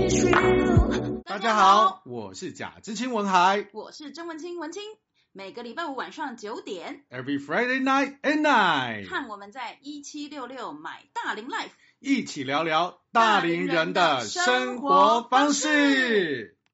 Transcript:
大家好，我是贾知青文海， 我是曾文清文清。每个礼拜五晚上9点 Every Friday night at night， 看我们在1766买大龄 Life， 一起聊聊大龄人的生活方式。